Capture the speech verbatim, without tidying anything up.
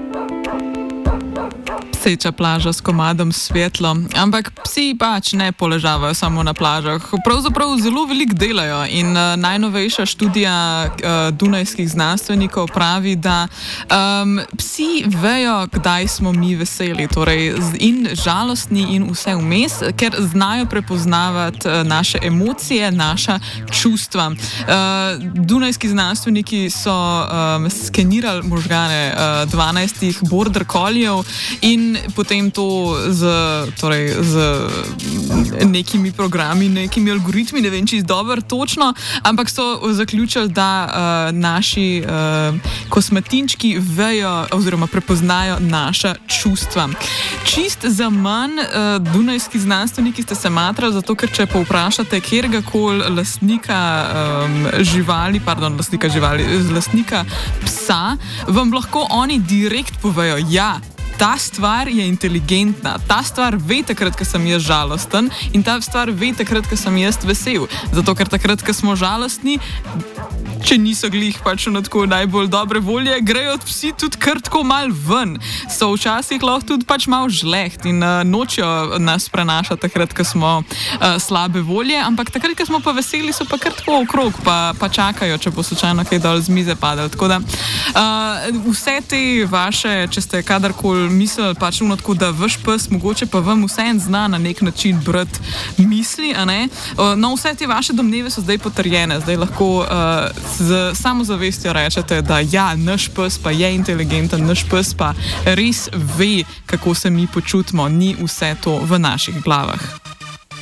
Seča plaža s komadom svetlo, ampak psi pač ne poležavajo samo na plažah. Pravzaprav zelo veliko delajo in uh, najnovejša študija uh, dunajskih znanstvenikov pravi, da um, psi vejo, kdaj smo mi veseli, torej in žalostni in vse vmes, ker znajo prepoznavati uh, naše emocije, naša čustva. Uh, dunajski znanstveniki so um, skenirali možgane uh, dvanajstih border colliev in potem to z, torej, z nekimi programi, nekimi algoritmi, ne vem, če je dobro točno, ampak so zaključili, da uh, naši uh, kosmatinčki vejo oziroma prepoznajo naša čustva. Čist za manj uh, dunajski znanstveniki ste se matrali, zato ker če povprašate kjergakoli lastnika um, živali, pardon, lastnika živali, lastnika psa, vam lahko oni direkt povejo, ja, ta stvar je inteligentna, ta stvar ve takrat, ko sem jaz žalosten in ta stvar ve takrat, ko sem jaz vesel. Zato, ker takrat, ko smo žalostni, če niso glih pač na tako najbolj dobre volje, grejo psi tudi kar tako mal ven. So včasih lahko tudi pač mal žleht in uh, nočejo nas prenašati takrat, ko smo uh, slabe volje, ampak takrat, ko smo pa veseli, so pa kar tako okrog, pa, pa čakajo, če bo slučajno kaj dol z mize padel. Tako da uh, vse te vaše, če ste kadarkoli mislili pač ono tako, da vaš pes mogoče pa vam vseeno zna na nek način brati misli, a ne? Uh, no, vse te vaše domneve so zdaj potrjene, zdaj lahko uh, z samozavestjo rečete, da ja, naš pes pa je inteligenten, naš pes pa res ve, kako se mi počutimo, ni vse to v naših glavah.